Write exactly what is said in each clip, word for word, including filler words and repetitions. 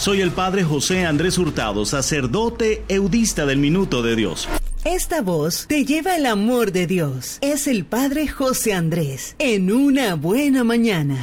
Soy el Padre José Andrés Hurtado, sacerdote eudista del Minuto de Dios. Esta voz te lleva el amor de Dios. Es el Padre José Andrés, en una buena mañana.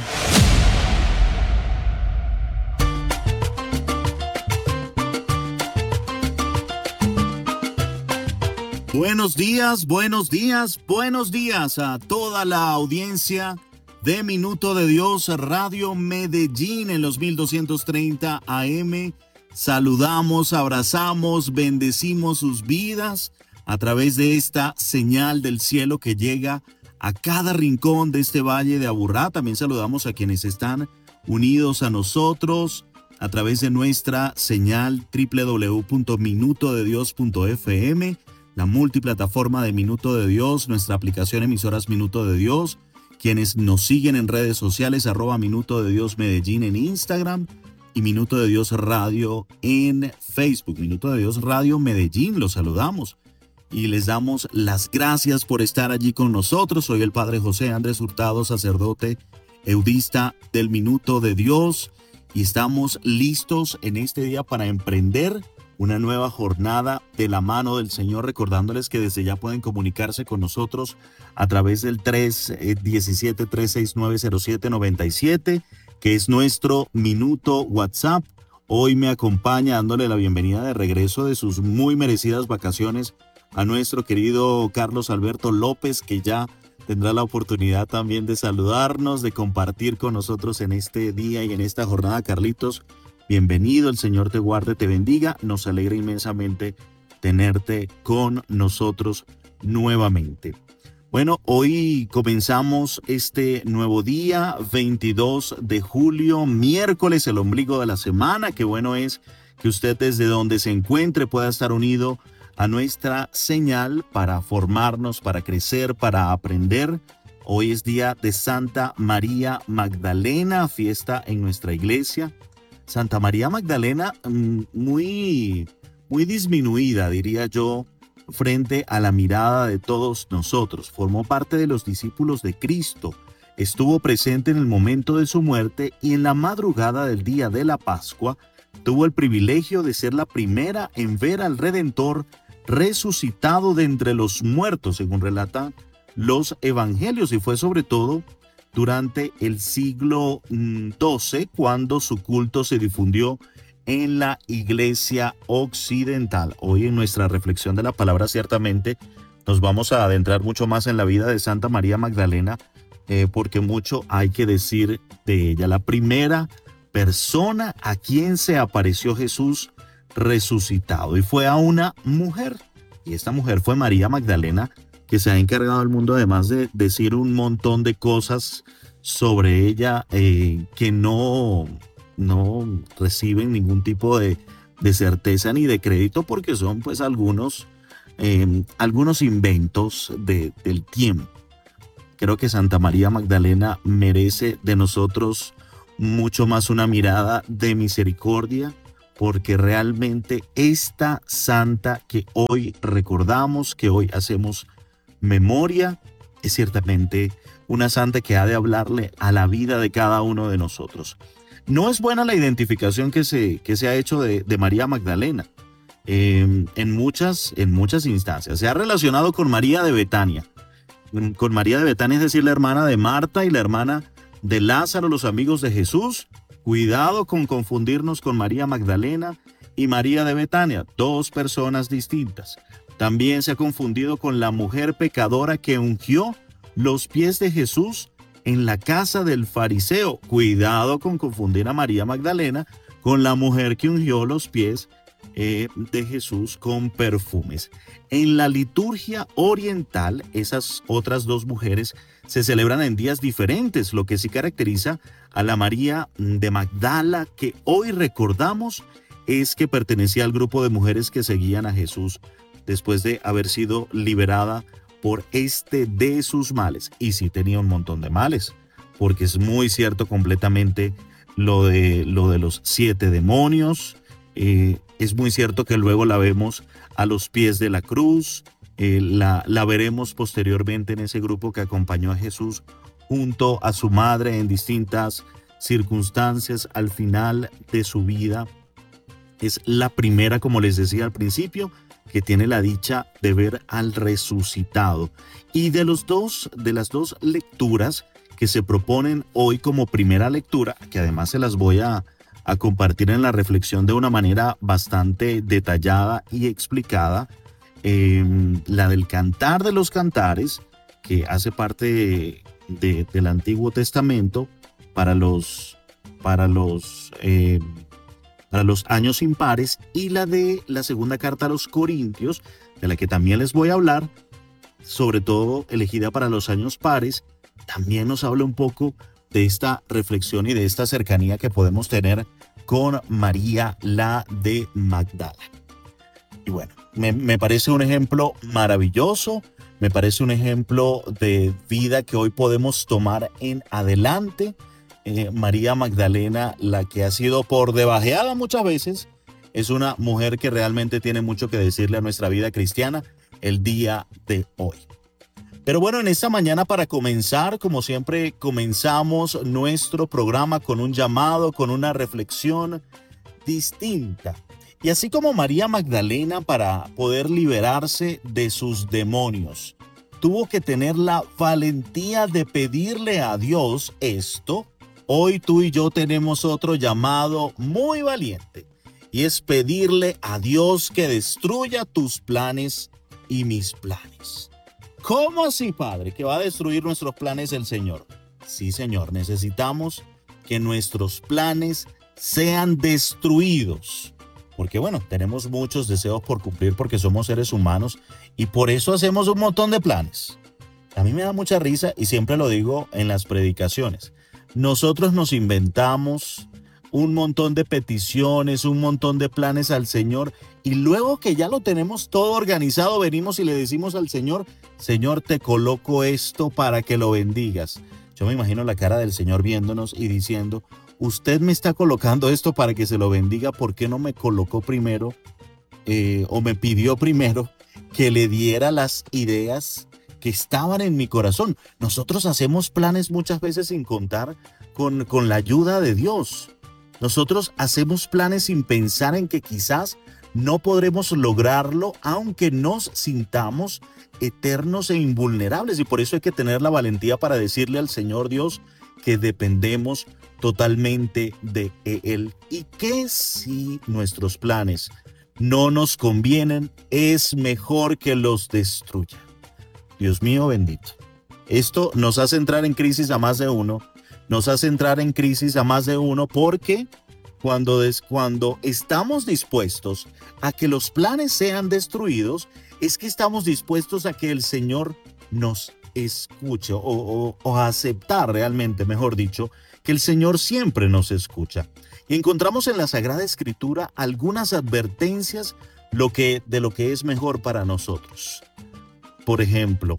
Buenos días, buenos días, buenos días a toda la audiencia de Minuto de Dios, Radio Medellín en los mil doscientos treinta A M. Saludamos, abrazamos, bendecimos sus vidas a través de esta señal del cielo que llega a cada rincón de este valle de Aburrá. También saludamos a quienes están unidos a nosotros a través de nuestra señal doble u doble u doble u punto minuto de dios punto f m, la multiplataforma de Minuto de Dios, nuestra aplicación emisoras Minuto de Dios, quienes nos siguen en redes sociales, arroba Minuto de Dios Medellín en Instagram y Minuto de Dios Radio en Facebook. Minuto de Dios Radio Medellín, los saludamos y les damos las gracias por estar allí con nosotros. Soy el Padre José Andrés Hurtado, sacerdote eudista del Minuto de Dios, y estamos listos en este día para emprender una nueva jornada de la mano del Señor, recordándoles que desde ya pueden comunicarse con nosotros a través del tres diecisiete, tres seis nueve, cero siete nueve siete, que es nuestro minuto WhatsApp. Hoy me acompaña dándole la bienvenida de regreso de sus muy merecidas vacaciones a nuestro querido Carlos Alberto López, que ya tendrá la oportunidad también de saludarnos, de compartir con nosotros en este día y en esta jornada. Carlitos, bienvenido, el Señor te guarde, te bendiga. Nos alegra inmensamente tenerte con nosotros nuevamente. Bueno, hoy comenzamos este nuevo día, veintidós de julio, miércoles, el ombligo de la semana. Qué bueno es que usted desde donde se encuentre pueda estar unido a nuestra señal para formarnos, para crecer, para aprender. Hoy es día de Santa María Magdalena, fiesta en nuestra iglesia. Santa María Magdalena, muy, muy disminuida, diría yo, frente a la mirada de todos nosotros. Formó parte de los discípulos de Cristo. Estuvo presente en el momento de su muerte y en la madrugada del día de la Pascua tuvo el privilegio de ser la primera en ver al Redentor resucitado de entre los muertos, según relatan los evangelios, y fue sobre todo durante el siglo doce, cuando su culto se difundió en la iglesia occidental. Hoy en nuestra reflexión de la palabra ciertamente nos vamos a adentrar mucho más en la vida de Santa María Magdalena, eh, porque mucho hay que decir de ella. La primera persona a quien se apareció Jesús resucitado, y fue a una mujer, y esta mujer fue María Magdalena, que se ha encargado al mundo además de decir un montón de cosas sobre ella eh, que no, no reciben ningún tipo de, de certeza ni de crédito, porque son pues algunos, eh, algunos inventos de, del tiempo. Creo que Santa María Magdalena merece de nosotros mucho más una mirada de misericordia, porque realmente esta santa que hoy recordamos, que hoy hacemos memoria, es ciertamente una santa que ha de hablarle a la vida de cada uno de nosotros. No es buena la identificación que se, que se ha hecho de, de María Magdalena eh, en, muchas, en muchas instancias. Se ha relacionado con María de Betania. Con María de Betania, es decir, la hermana de Marta y la hermana de Lázaro, los amigos de Jesús. Cuidado con confundirnos con María Magdalena y María de Betania, dos personas distintas. También se ha confundido con la mujer pecadora que ungió los pies de Jesús en la casa del fariseo. Cuidado con confundir a María Magdalena con la mujer que ungió los pies eh, de Jesús con perfumes. En la liturgia oriental, esas otras dos mujeres se celebran en días diferentes, lo que sí caracteriza a la María de Magdala que hoy recordamos es que pertenecía al grupo de mujeres que seguían a Jesús después de haber sido liberada por este de sus males. Y sí tenía un montón de males, porque es muy cierto completamente lo de, lo de los siete demonios. Eh, es muy cierto que luego la vemos a los pies de la cruz. Eh, la, la veremos posteriormente en ese grupo que acompañó a Jesús junto a su madre en distintas circunstancias al final de su vida Es la primera, como les decía al principio, que tiene la dicha de ver al resucitado. Y de los dos, de las dos lecturas que se proponen hoy como primera lectura, que además se las voy a, a compartir en la reflexión de una manera bastante detallada y explicada, eh, la del Cantar de los Cantares, que hace parte de, de, del Antiguo Testamento para los, para los, eh, para los años impares, y la de la segunda carta a los Corintios, de la que también les voy a hablar, sobre todo elegida para los años pares. También nos habla un poco de esta reflexión y de esta cercanía que podemos tener con María la de Magdala. Y bueno, me, me parece un ejemplo maravilloso, me parece un ejemplo de vida que hoy podemos tomar en adelante. Eh, María Magdalena, la que ha sido por debajeada muchas veces, es una mujer que realmente tiene mucho que decirle a nuestra vida cristiana el día de hoy. Pero bueno, en esta mañana, para comenzar, como siempre, comenzamos nuestro programa con un llamado, con una reflexión distinta. Y así como María Magdalena, para poder liberarse de sus demonios, tuvo que tener la valentía de pedirle a Dios esto, hoy tú y yo tenemos otro llamado muy valiente, y es pedirle a Dios que destruya tus planes y mis planes. ¿Cómo así, Padre, que va a destruir nuestros planes el Señor? Sí, Señor, necesitamos que nuestros planes sean destruidos. Porque bueno, tenemos muchos deseos por cumplir porque somos seres humanos y por eso hacemos un montón de planes. A mí me da mucha risa y siempre lo digo en las predicaciones. Nosotros nos inventamos un montón de peticiones, un montón de planes al Señor, y luego que ya lo tenemos todo organizado, venimos y le decimos al Señor: Señor, te coloco esto para que lo bendigas. Yo me imagino la cara del Señor viéndonos y diciendo: usted me está colocando esto para que se lo bendiga, ¿por qué no me colocó primero eh, o me pidió primero que le diera las ideas que estaban en mi corazón? Nosotros hacemos planes muchas veces sin contar con, con la ayuda de Dios. Nosotros hacemos planes sin pensar en que quizás no podremos lograrlo, aunque nos sintamos eternos e invulnerables. Y por eso hay que tener la valentía para decirle al Señor Dios que dependemos totalmente de Él. Y que si nuestros planes no nos convienen, es mejor que los destruya. Dios mío bendito. Esto nos hace entrar en crisis a más de uno. Nos hace entrar en crisis a más de uno porque cuando, des, cuando estamos dispuestos a que los planes sean destruidos, es que estamos dispuestos a que el Señor nos escuche o, o, o a aceptar realmente, mejor dicho, que el Señor siempre nos escucha. Y encontramos en la Sagrada Escritura algunas advertencias lo que, de lo que es mejor para nosotros. Por ejemplo,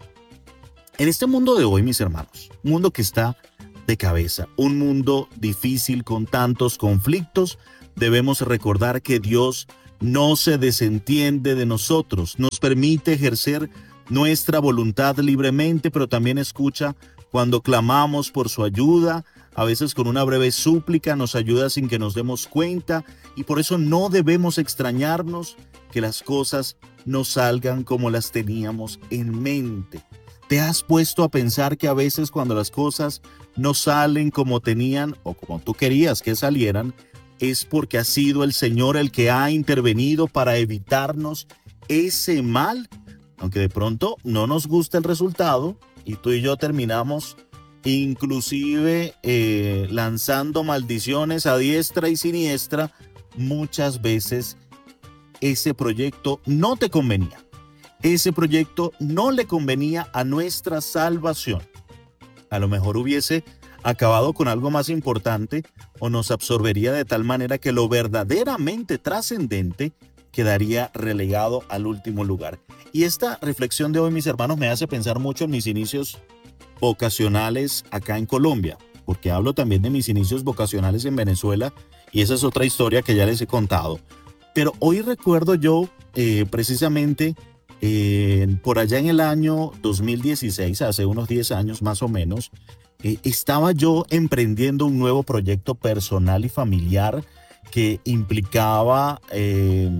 en este mundo de hoy, mis hermanos, un mundo que está de cabeza, un mundo difícil con tantos conflictos, debemos recordar que Dios no se desentiende de nosotros, nos permite ejercer nuestra voluntad libremente, pero también escucha cuando clamamos por su ayuda, a veces con una breve súplica nos ayuda sin que nos demos cuenta, y por eso no debemos extrañarnos que las cosas no salgan como las teníamos en mente. ¿Te has puesto a pensar que a veces cuando las cosas no salen como tenían o como tú querías que salieran, es porque ha sido el Señor el que ha intervenido para evitarnos ese mal? Aunque de pronto no nos gusta el resultado y tú y yo terminamos inclusive eh, lanzando maldiciones a diestra y siniestra, muchas veces ese proyecto no te convenía. Ese proyecto no le convenía a nuestra salvación. A lo mejor hubiese acabado con algo más importante o nos absorbería de tal manera que lo verdaderamente trascendente quedaría relegado al último lugar. Y esta reflexión de hoy, mis hermanos, me hace pensar mucho en mis inicios vocacionales acá en Colombia, porque hablo también de mis inicios vocacionales en Venezuela y esa es otra historia que ya les he contado. Pero hoy recuerdo yo eh, precisamente eh, por allá en el año dos mil dieciséis, hace unos diez años más o menos, eh, estaba yo emprendiendo un nuevo proyecto personal y familiar que implicaba, eh,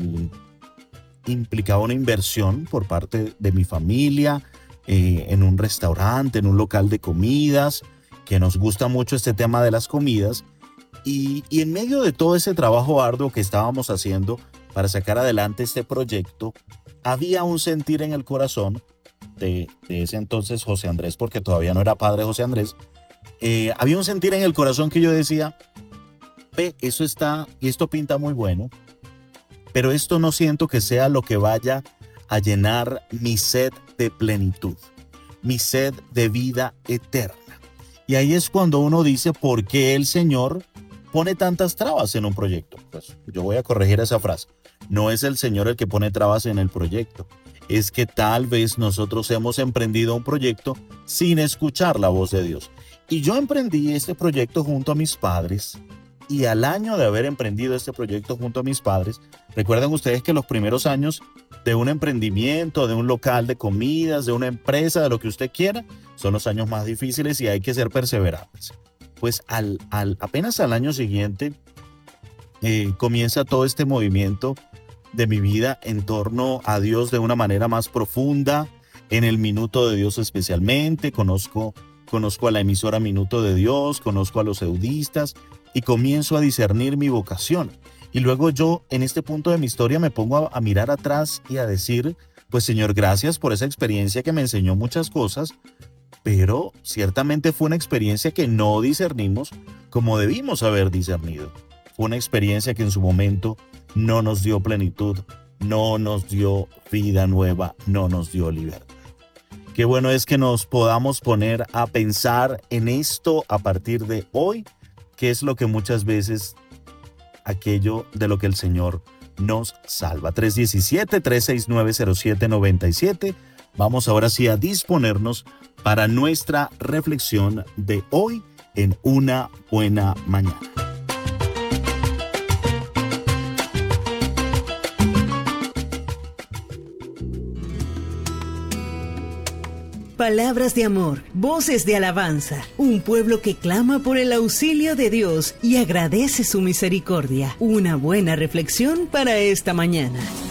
implicaba una inversión por parte de mi familia eh, en un restaurante, en un local de comidas, que nos gusta mucho este tema de las comidas. Y, y en medio de todo ese trabajo arduo que estábamos haciendo para sacar adelante este proyecto, había un sentir en el corazón de, de ese entonces José Andrés, porque todavía no era padre José Andrés. Eh, había un sentir en el corazón que yo decía, ve, eso está, y esto pinta muy bueno, pero esto no siento que sea lo que vaya a llenar mi sed de plenitud, mi sed de vida eterna. Y ahí es cuando uno dice, ¿por qué el Señor pone tantas trabas en un proyecto? Pues yo voy a corregir esa frase. No es el Señor el que pone trabas en el proyecto. Es que tal vez nosotros hemos emprendido un proyecto sin escuchar la voz de Dios. Y yo emprendí este proyecto junto a mis padres. Y al año de haber emprendido este proyecto junto a mis padres, recuerden ustedes que los primeros años de un emprendimiento, de un local de comidas, de una empresa, de lo que usted quiera, son los años más difíciles y hay que ser perseverantes. Pues al, al, apenas al año siguiente eh, comienza todo este movimiento de mi vida en torno a Dios de una manera más profunda, en el Minuto de Dios especialmente. Conozco, conozco a la emisora Minuto de Dios, conozco a los eudistas y comienzo a discernir mi vocación. Y luego yo en este punto de mi historia me pongo a, a mirar atrás y a decir, pues Señor, gracias por esa experiencia que me enseñó muchas cosas, pero ciertamente fue una experiencia que no discernimos como debimos haber discernido. Fue una experiencia que en su momento no nos dio plenitud, no nos dio vida nueva, no nos dio libertad. Qué bueno es que nos podamos poner a pensar en esto a partir de hoy, que es lo que muchas veces aquello de lo que el Señor nos salva. tres uno siete, tres seis nueve, cero siete nueve siete. Vamos ahora sí a disponernos para nuestra reflexión de hoy en Una Buena Mañana. Palabras de amor, voces de alabanza, un pueblo que clama por el auxilio de Dios y agradece su misericordia. Una buena reflexión para esta mañana.